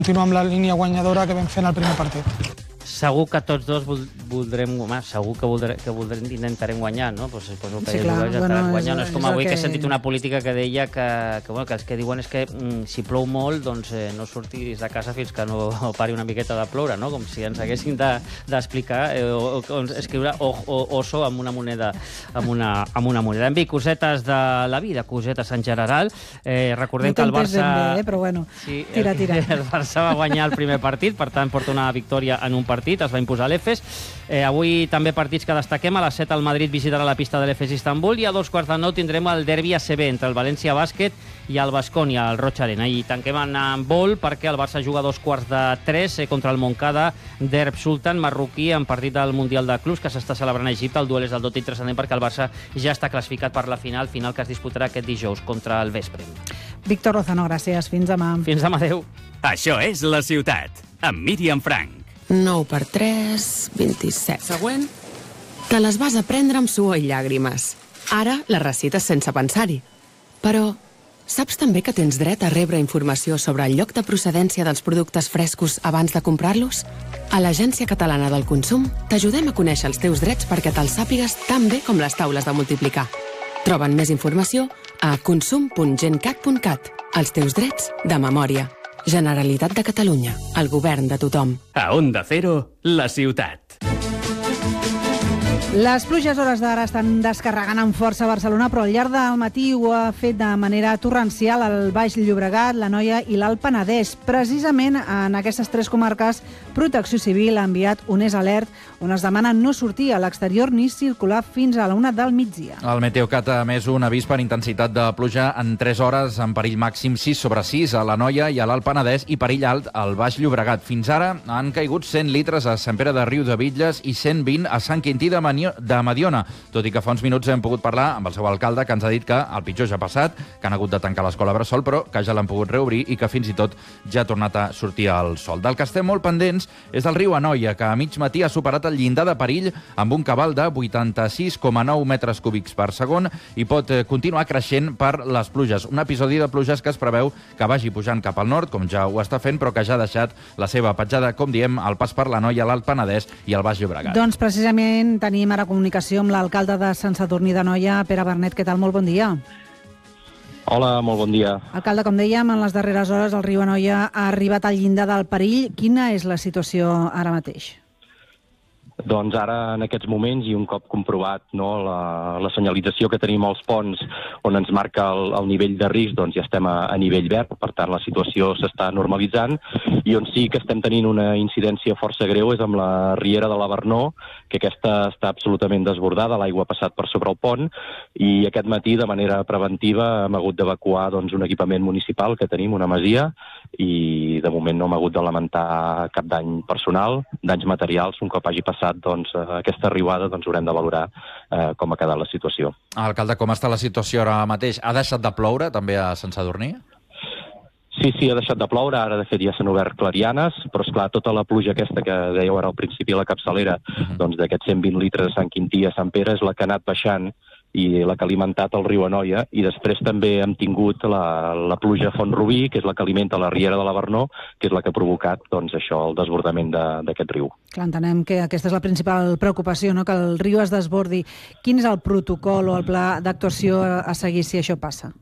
Continuar amb la línia guanyadora que vam fer en el primer partit. Segur que tots dos voldrem, segur que intentarem guanyar, no? Pues Sí, clar, guanyar. No és com avui que he sentit una política que deia que els que diuen és que si plou molt, doncs no surtis de casa fins que no pari una miqueta de ploure, no? Com si ens haguessin d'explicar o escriure oso amb una moneda. En fi, cosetes de la vida, cosetes en general. Recordem que el Barça... No t'he però bueno, tira. El Barça va guanyar el primer partit, per tant porta una victòria en un partit, es va imposar l'Efes. Avui també partits que destaquem. A les 7 el Madrid visitarà la pista de l'Efes Istanbul i a 2:15 tindrem el derbi ACB entre el València Bàsquet i el Baskonia, al Roig Arena. I tanquem en vol perquè el Barça juga a 2:45 contra el Moncada d'Herb Sultan, marroquí, en partit del Mundial de Clubs que s'està celebrant a Egipte. El duel és del tot interessant perquè el Barça ja està classificat per la final que es disputarà aquest dijous contra el Vespre. Víctor Lozano, gràcies. Fins demà. Fins demà, adeu. Això és La Ciutat, amb Míriam Frank. 9 per 3, 27. Següent. Te les vas aprendre amb suor i llàgrimes. Ara les recites sense pensar-hi. Però saps també que tens dret a rebre informació sobre el lloc de procedència dels productes frescos abans de comprar-los? A l'Agència Catalana del Consum t'ajudem a conèixer els teus drets perquè te'ls sàpigues tan bé com les taules de multiplicar. Troben més informació a consum.gencat.cat. Els teus drets de memòria. Generalitat de Catalunya. El govern de tothom. A Onda Cero, La Ciutat. Les pluges hores d'ara estan descarregant amb força a Barcelona, però al llarg del matí ho ha fet de manera torrencial al Baix Llobregat, l'Anoia i l'Alt Penedès. Precisament en aquestes tres comarques, Protecció Civil ha enviat un alert on es demana no sortir a l'exterior ni circular fins a la 1 del migdia. El Meteocat ha emès un avís per intensitat de pluja en 3 hores, amb perill màxim 6/6 a l'Anoia i a l'Alt Penedès i perill alt al Baix Llobregat. Fins ara han caigut 100 litres a Sant Pere de Riudebitlles i 120 a Sant Quintí de Mediona, tot i que fa uns minuts hem pogut parlar amb el seu alcalde, que ens ha dit que el pitjor ja ha passat, que han hagut de tancar l'escola Bressol, però que ja l'han pogut reobrir i que fins i tot ja ha tornat a sortir el sol. Del que estem molt pendents és del riu Anoia, que a mig matí ha superat el llindar de perill amb un cabal de 86,9 metres cúbics per segon i pot continuar creixent per les pluges. Un episodi de pluges que es preveu que vagi pujant cap al nord, com ja ho està fent, però que ja ha deixat la seva petjada, com diem, al pas per l'Anoia, l'Alt Penedès i el Baix Llobregat. Doncs precisament tenim ara comunicació amb l'alcalde de Sant Sadurní d'Anoia, Pere Bernet. Què tal? Molt bon dia. Hola, molt bon dia. Alcalde, com dèiem, en les darreres hores el riu Anoia ha arribat al llindar del perill. Quina és la situació ara mateix? Doncs ara, en aquests moments, i un cop comprovat la senyalització que tenim als ponts on ens marca el nivell de risc, doncs ja estem a nivell verd, per tant la situació s'està normalitzant, i on sí que estem tenint una incidència força greu és amb la riera de la Vernó, que aquesta està absolutament desbordada, l'aigua ha passat per sobre el pont, i aquest matí, de manera preventiva, hem hagut d'evacuar un equipament municipal que tenim, una masia, i de moment no hem hagut de lamentar cap dany personal, danys materials. Un cop hagi passat aquesta arribada, haurem de valorar com ha quedat la situació. Alcalde, com està la situació ara mateix? Ha deixat de ploure també a Sant Sadurní? Sí, ha deixat de ploure, ara de fet ja s'han obert clarianes, però esclar, tota la pluja aquesta que dèieu ara al principi a la capçalera, d'aquests 120 litres a Sant Quintí a Sant Pere, és la que ha anat baixant i la que ha alimentat el riu Anoia, i després també hem tingut la pluja a Font-rubí, que és la que alimenta la riera de la Vernó, que és la que ha provocat el desbordament d'aquest riu. Clar, entenem que aquesta és la principal preocupació, no? Que el riu es desbordi. Quin és el protocol o el pla d'actuació a seguir si això passa?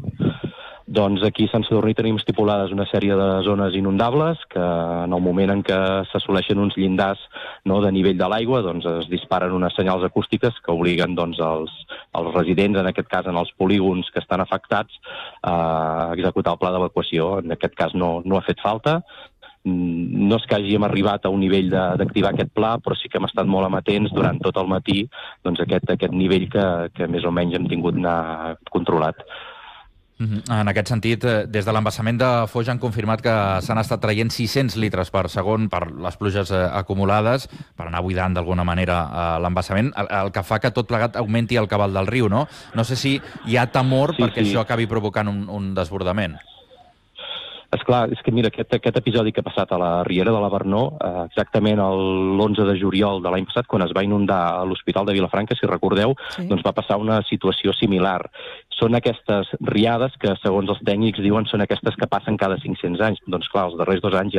Doncs aquí a Sant Sadurní tenim estipulades una sèrie de zones inundables que en el moment en què s'assoleixen uns llindars de nivell de l'aigua es disparen unes senyals acústiques que obliguen els residents, en aquest cas en els polígons que estan afectats, a executar el pla d'evacuació. En aquest cas no ha fet falta. No és que hàgim arribat a un nivell d'activar aquest pla, però sí que hem estat molt amatents durant tot el matí aquest nivell que més o menys hem tingut controlat. En aquest sentit, des de l'embassament de Foix han confirmat que s'han estat traient 600 litres per segon per les pluges acumulades, per anar buidant d'alguna manera l'embassament, el que fa que tot plegat augmenti el cabal del riu, no? No sé si hi ha temor perquè això acabi provocant un desbordament. Esclar, és que mira, aquest episodi que ha passat a la riera de la Vernó, exactament l'11 de juliol de l'any passat, quan es va inundar a l'Hospital de Vilafranca, si recordeu, va passar una situació similar. Són aquestes riades que, segons els tècnics diuen, són aquestes que passen cada 500 anys. Doncs clar, els darrers 2 anys